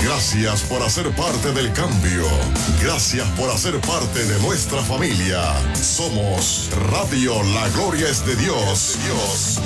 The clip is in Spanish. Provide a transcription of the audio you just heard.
Gracias por hacer parte del cambio. Gracias por hacer parte de nuestra familia. Somos Radio La Gloria es de Dios.